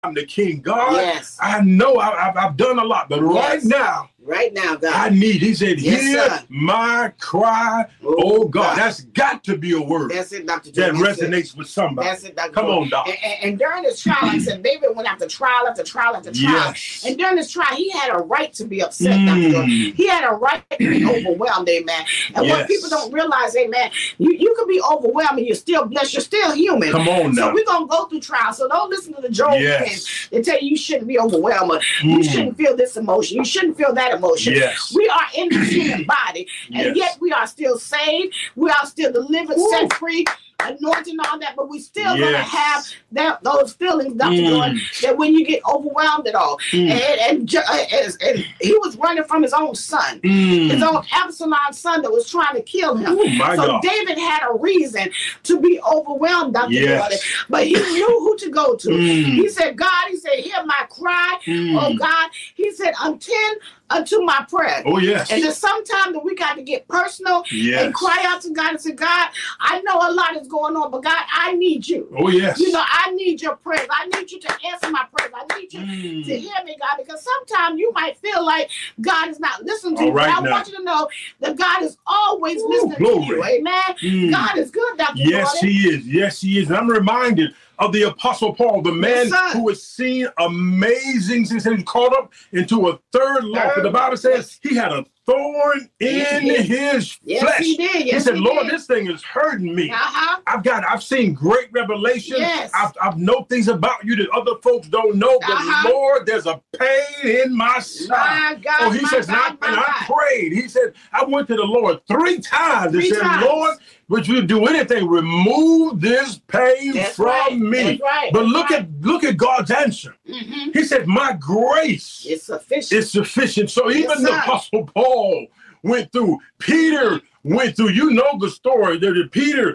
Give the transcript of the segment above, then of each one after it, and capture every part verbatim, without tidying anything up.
I'm the king. God, yes. I know I, I've, I've done a lot, but yes. right now, right now, God, I need, he said, yes, hear sir. my cry, oh, oh God. God. That's got to be a word That's it, Doctor that Jordan. resonates it. with somebody. That's it, Doctor Come Jordan. on, Doctor. And, and, and during this trial, like I said, David went after trial after trial after trial. Yes. And during this trial, he had a right to be upset, mm. Doctor Jordan. He had a right to be overwhelmed, amen. And yes. what people don't realize, amen, you, you can be overwhelmed and you're still blessed. You're still human. Come on now. So we're going to go through trials. So don't listen to the Job yes. and they tell you you shouldn't be overwhelmed. Or mm. you shouldn't feel this emotion. You shouldn't feel that emotion. Yes. We are in this human body, and yes. yet we are still saved. We are still delivered, Ooh. set free, anointing, all that, but we still yes. gonna have that those feelings, Doctor Mm. Jordan, that when you get overwhelmed at all. Mm. And, and, and, and he was running from his own son, mm. his own Absalom son that was trying to kill him. Ooh, my so God. David had a reason to be overwhelmed, Doctor Yes. Jordan, but he knew who to go to. Mm. He said, God, he said, hear my cry, mm. oh God. He said, attend unto my prayer. Oh, yes. And then sometimes that we got to get personal yes. and cry out to God and say, God, I know a lot is going on, but God, I need you. Oh, yes. You know, I need your prayers. I need you to answer my prayers. I need you mm. to hear me, God, because sometimes you might feel like God is not listening to All you. right but I now. want you to know that God is always Ooh, listening glory. to you. Amen. Mm. God is good, Doctor Yes, Jordan. he is. Yes, he is. And I'm reminded of the Apostle Paul, the man yes, who has seen amazing since he was caught up into a third law. The Bible says he had a thorn in yes, his yes, flesh. He, did. Yes, he said, he Lord, did. this thing is hurting me. Uh-huh. I've got, I've seen great revelation. Yes. I've, I've know things about you that other folks don't know, but uh-huh. Lord, there's a pain in my side. My God, oh, he my says, God, and, my I, and God. I prayed. He said, I went to the Lord three times Three and said, times. Lord, would you do anything? Remove this pain That's from right. me. That's right. But That's look right. at look at God's answer. Mm-hmm. He said, my grace is sufficient. is sufficient. So even yes, the Apostle Paul went through. Peter went through. You know the story that Peter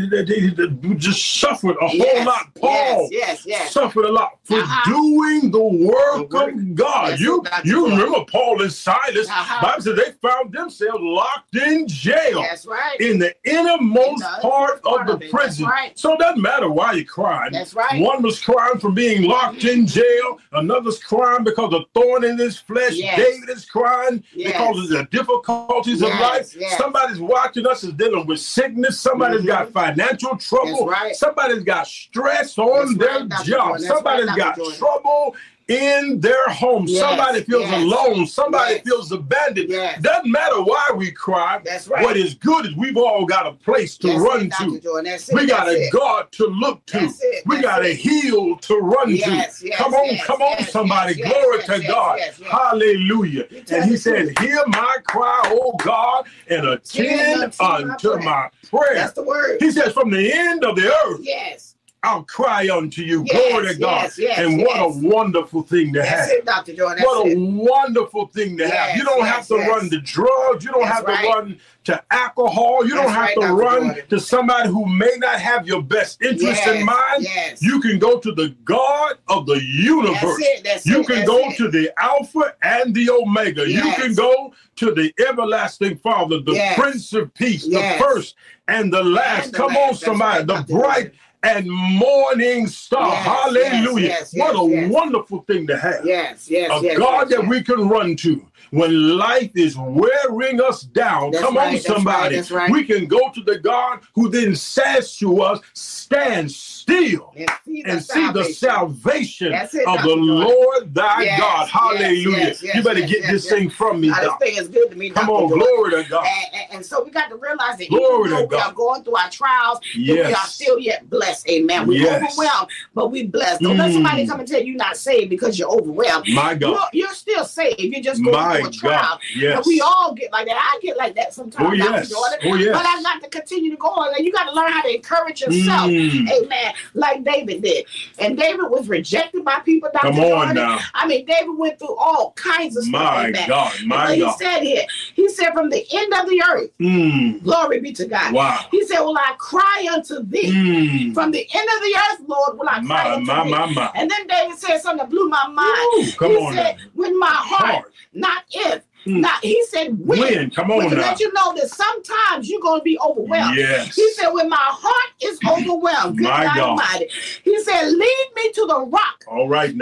just suffered a yes, whole lot. Paul yes, yes, yes. suffered a lot for uh-huh. doing the work, the work. of God. Yes, you you remember Paul and Silas. Uh-huh. Bible says they found themselves locked in jail. That's right. In the innermost in the part, part of the of prison. Right. So it doesn't matter why you cried. That's right. One was crying for being locked mm-hmm. in jail. Another's crying because of thorn in his flesh. Yes. David is crying yes. because of the difficulties yes. of life. Yes. Somebody's watching us is dealing with sickness. Somebody's mm-hmm. got financial trouble. Right. Somebody's got stress on That's their right, job. Somebody's right, got trouble in their home. Yes, Somebody feels yes, alone. Somebody yes, feels abandoned. yes. Doesn't matter why we cry. That's right. What is good is we've all got a place to That's run it, to. Jordan. That's it, we got that's a it. God to look to. That's it, we that's got it. a heel to run yes, to. Yes, come on, yes, come on, yes, somebody. Yes, Glory yes, to yes, God. Yes, yes. Hallelujah. And he said, hear my cry, oh God, and attend unto unto my my prayer. That's the word. He says, from the end of the earth. Yes. I'll cry unto you. Yes, Glory to God. yes, yes, and what yes. a wonderful thing to That's have. it, Doctor Jordan. That's what a it. wonderful thing to yes, have. You don't yes, have to yes. run to drugs. You don't That's have right. to run to alcohol. You That's don't have right, to Doctor run Jordan. to somebody who may not have your best interest yes, in mind. Yes. You can go to the God of the universe. That's it, that's you it, can that's go it. to the Alpha and the Omega. Yes. You can go to the everlasting Father, the yes. Prince of Peace, yes. the first and the last. And the Come last. on, somebody. Right, the Doctor bright Jordan. and morning star. Yes, Hallelujah. yes, yes, what a yes. wonderful thing to have. Yes, yes, a yes, God yes, that yes. we can run to when life is wearing us down. That's Come right, on, that's somebody. right, that's right. We can go to the God who then says to us, stand still and see the and see the salvation That's it, of Doctor the Jordan. Lord thy Yes, God. Hallelujah. yes, yes, you better yes, get yes, this yes. thing from me, Now, this Doc. thing is good to me, Come Doctor on, Jordan. glory to God. And, and, and so we got to realize that Glory even though to we God. are going through our trials, that Yes. we are still yet blessed. Amen. We're Yes. overwhelmed, but we blessed. Don't let Mm. somebody come and tell you you're not saved because you're overwhelmed. My God. You're, you're still saved. You're just going My through a trial. God. Yes. And we all get like that. I get like that sometimes, Oh, Doctor yes. Jordan. Oh, yes. But I got to continue to go on. And you got to learn how to encourage yourself. Mm. Amen. Like David did. And David was rejected by people, Doctor Come on Jordan. now. I mean, David went through all kinds of stuff. My Amen. God. My But he God. said here, he said, from the end of the earth, Mm. glory be to God. Wow. He said, will I cry unto thee? Mm. From the end of the earth, Lord, will I cry My, unto my, thee? my, my. And then David said something that blew my mind. Ooh, come he on said, now. when my heart, Heart. not if, Mm. Now, he said when. When? Come on to now. let you know that sometimes you're going to be overwhelmed. Yes. He said, when my heart is overwhelmed, good My God God. Almighty. He said, lead me to the rock. All right now.